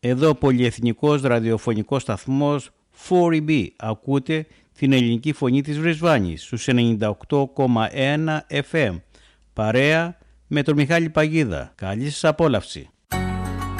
Εδώ πολυεθνικός ραδιοφωνικός σταθμός 4EB. Ακούτε την ελληνική φωνή της Βρισβάνης στους 98,1 FM. Παρέα με τον Μιχάλη Παγίδα. Καλή σας απόλαυση.